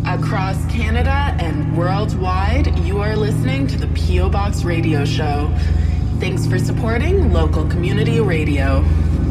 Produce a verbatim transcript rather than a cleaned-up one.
Across Canada and worldwide, you are listening to the P O Box Radio Show. Thanks for supporting local community radio.